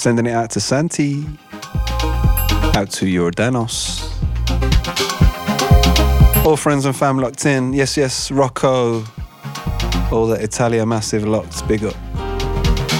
Sending it out to Santi. Out to Jordanos. All friends and fam locked in. Yes, Rocco. All the Italia Massive locked. Big up.